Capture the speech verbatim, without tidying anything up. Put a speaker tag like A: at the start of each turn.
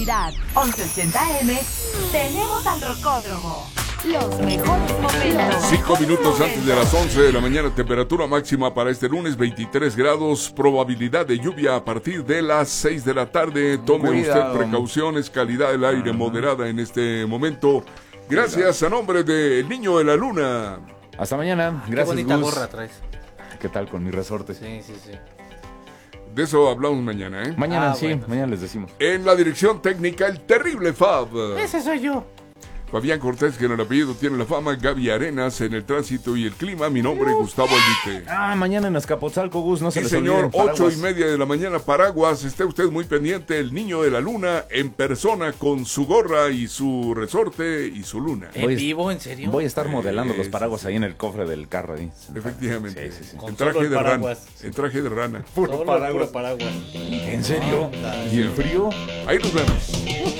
A: velocidad. once ochenta eme, tenemos al Rocódromo. Los mejores momentos.
B: Cinco minutos antes de las once de la mañana, temperatura máxima para este lunes, veintitrés grados, probabilidad de lluvia a partir de las seis de la tarde. Tome Cuidado. usted precauciones, calidad del aire uh-huh. moderada en este momento. Gracias Cuidado. a nombre del Niño de la Luna.
C: Hasta mañana. Gracias,
D: Qué bonita
C: Gus.
D: gorra traes.
C: ¿Qué tal con mi resorte?
D: Sí, sí, sí.
B: De eso hablamos mañana, ¿eh?
C: Mañana
D: ah,
C: sí,
D: bueno.
C: mañana les decimos.
B: En la dirección técnica, el terrible Fab.
D: Ese soy yo.
B: Fabián Cortés, que en el apellido tiene la fama. Gaby Arenas en el tránsito y el clima. Mi nombre es Gustavo Albite.
C: Ah, mañana en Azcapotzalco, Gus, no se
B: sí,
C: les
B: señor,
C: olviden paraguas.
B: ocho y media de la mañana, paraguas. Esté usted muy pendiente. El Niño de la Luna en persona con su gorra y su resorte y su luna.
D: ¿En voy, vivo? ¿En serio?
C: Voy a estar modelando
B: eh,
C: los paraguas
B: sí,
C: ahí en el cofre del carro. Ahí.
B: Efectivamente.
C: Sí, sí, sí.
B: En traje de rana. En traje de rana.
D: Puro paraguas. Puro paraguas.
C: ¿En serio?
D: Ah,
C: ¿Y el frío?
B: Ahí nos vemos.